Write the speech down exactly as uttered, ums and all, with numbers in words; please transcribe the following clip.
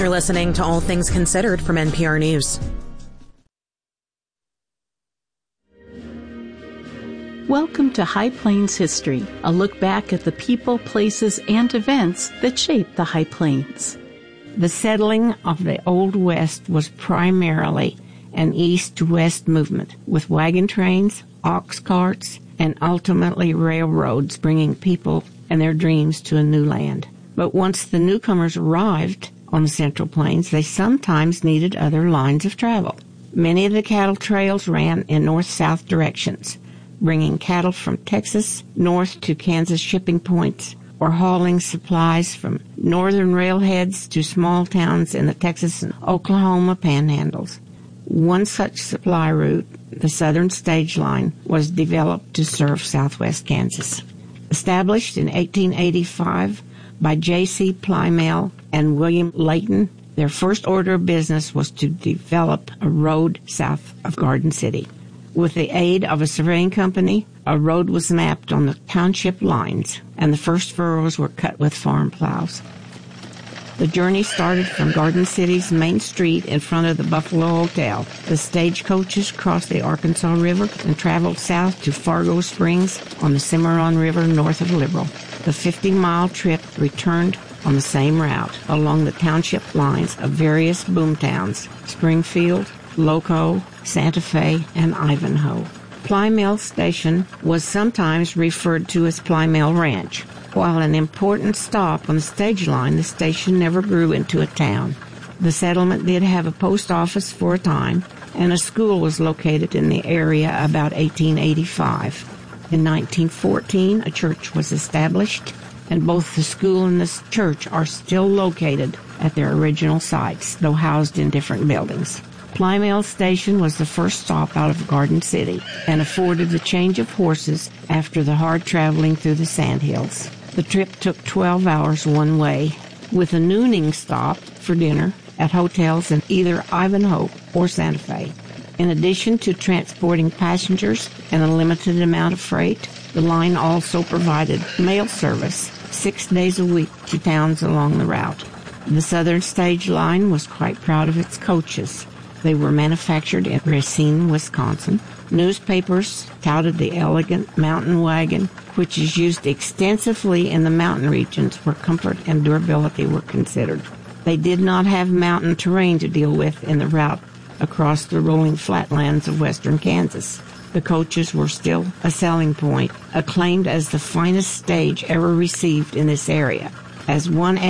You're listening to All Things Considered from N P R News. Welcome to High Plains History, a look back at the people, places, and events that shaped the High Plains. The settling of the Old West was primarily an east-to-west movement, with wagon trains, ox carts, and ultimately railroads bringing people and their dreams to a new land. But once the newcomers arrived on the Central Plains, they sometimes needed other lines of travel. Many of the cattle trails ran in north-south directions, bringing cattle from Texas north to Kansas shipping points, or hauling supplies from northern railheads to small towns in the Texas and Oklahoma panhandles. One such supply route, the Southern Stage Line, was developed to serve southwest Kansas. Established in eighteen eighty-five by J C Plymell and William Layton, their first order of business was to develop a road south of Garden City. With the aid of a surveying company, a road was mapped on the township lines, and the first furrows were cut with farm plows. The journey started from Garden City's main street in front of the Buffalo Hotel. The stagecoaches crossed the Arkansas River and traveled south to Fargo Springs on the Cimarron River north of Liberal. The fifty-mile trip returned on the same route along the township lines of various boomtowns, Springfield, Loco, Santa Fe, and Ivanhoe. Plymell Station was sometimes referred to as Plymell Ranch. While an important stop on the stage line, the station never grew into a town. The settlement did have a post office for a time, and a school was located in the area about eighteen eighty-five. In nineteen fourteen, a church was established, and both the school and the church are still located at their original sites, though housed in different buildings. Plymell Station was the first stop out of Garden City and afforded the change of horses after the hard traveling through the sandhills. The trip took twelve hours one way, with a nooning stop for dinner at hotels in either Ivanhoe or Santa Fe. In addition to transporting passengers and a limited amount of freight, the line also provided mail service six days a week to towns along the route. The Southern Stage Line was quite proud of its coaches. They were manufactured in Racine, Wisconsin. Newspapers touted the elegant mountain wagon, which is used extensively in the mountain regions where comfort and durability were considered. They did not have mountain terrain to deal with in the route across the rolling flatlands of western Kansas. The coaches were still a selling point, acclaimed as the finest stage ever received in this area. As one